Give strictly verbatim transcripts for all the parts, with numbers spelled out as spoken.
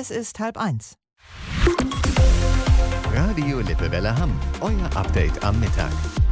Es ist halb eins. Radio Lippewelle Hamm, euer Update am Mittag.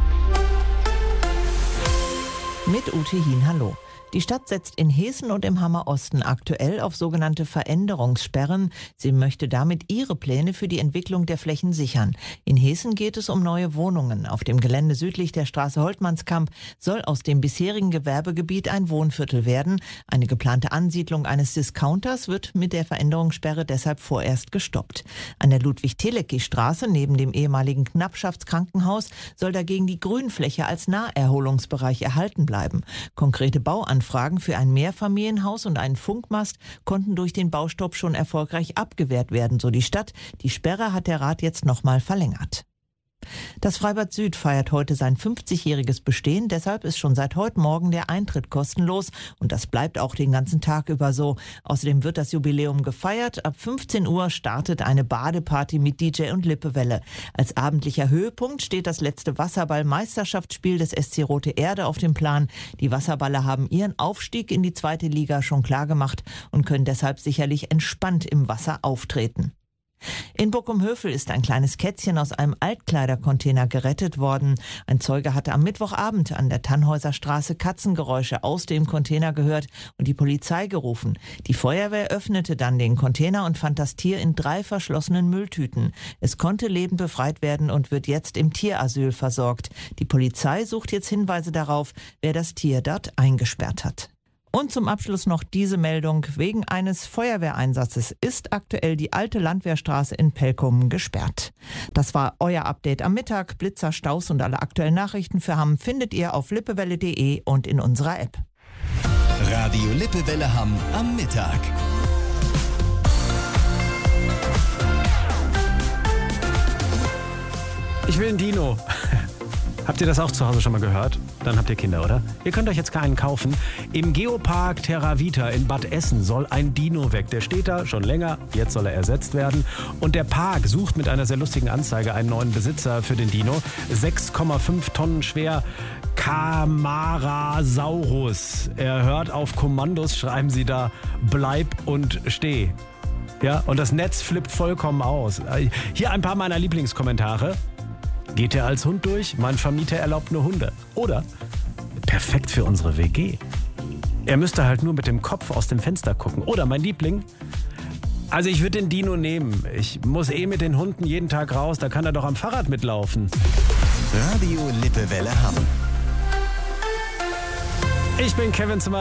Mit Ute Hien, hallo. Die Stadt setzt in Heeßen und im Hammer Osten aktuell auf sogenannte Veränderungssperren. Sie möchte damit ihre Pläne für die Entwicklung der Flächen sichern. In Heeßen geht es um neue Wohnungen. Auf dem Gelände südlich der Straße Holtmannskamp soll aus dem bisherigen Gewerbegebiet ein Wohnviertel werden. Eine geplante Ansiedlung eines Discounters wird mit der Veränderungssperre deshalb vorerst gestoppt. An der Ludwig-Telecki-Straße neben dem ehemaligen Knappschaftskrankenhaus soll dagegen die Grünfläche als Naherholungsbereich erhalten bleiben. Konkrete Bauanfragen Anfragen für ein Mehrfamilienhaus und einen Funkmast konnten durch den Baustopp schon erfolgreich abgewehrt werden, so die Stadt. Die Sperre hat der Rat jetzt nochmal verlängert. Das Freibad Süd feiert heute sein fünfzigjähriges Bestehen, deshalb ist schon seit heute Morgen der Eintritt kostenlos und das bleibt auch den ganzen Tag über so. Außerdem wird das Jubiläum gefeiert. Ab fünfzehn Uhr startet eine Badeparty mit D J und Lippewelle. Als abendlicher Höhepunkt steht das letzte Wasserball-Meisterschaftsspiel des S C Rote Erde auf dem Plan. Die Wasserballer haben ihren Aufstieg in die zweite Liga schon klargemacht und können deshalb sicherlich entspannt im Wasser auftreten. In Buckumhövel ist ein kleines Kätzchen aus einem Altkleidercontainer gerettet worden. Ein Zeuge hatte am Mittwochabend an der Tannhäuser Straße Katzengeräusche aus dem Container gehört und die Polizei gerufen. Die Feuerwehr öffnete dann den Container und fand das Tier in drei verschlossenen Mülltüten. Es konnte lebend befreit werden und wird jetzt im Tierasyl versorgt. Die Polizei sucht jetzt Hinweise darauf, wer das Tier dort eingesperrt hat. Und zum Abschluss noch diese Meldung. Wegen eines Feuerwehreinsatzes ist aktuell die alte Landwehrstraße in Pelkum gesperrt. Das war euer Update am Mittag. Blitzer, Staus und alle aktuellen Nachrichten für Hamm findet ihr auf lippewelle punkt de und in unserer App. Radio Lippewelle Hamm am Mittag. Ich will einen Dino. Habt ihr das auch zu Hause schon mal gehört? Dann habt ihr Kinder, oder? Ihr könnt euch jetzt keinen kaufen. Im Geopark Terra Vita in Bad Essen soll ein Dino weg. Der steht da schon länger, jetzt soll er ersetzt werden. Und der Park sucht mit einer sehr lustigen Anzeige einen neuen Besitzer für den Dino. sechs Komma fünf Tonnen schwer, Camarasaurus. Er hört auf Kommandos, schreiben sie da, bleib und steh. Ja, und das Netz flippt vollkommen aus. Hier ein paar meiner Lieblingskommentare. Geht er als Hund durch? Mein Vermieter erlaubt nur Hunde. Oder perfekt für unsere W G. Er müsste halt nur mit dem Kopf aus dem Fenster gucken. Oder mein Liebling. Also ich würde den Dino nehmen. Ich muss eh mit den Hunden jeden Tag raus. Da kann er doch am Fahrrad mitlaufen. Radio Lippewelle Hamm. Ich bin Kevin Zimmer.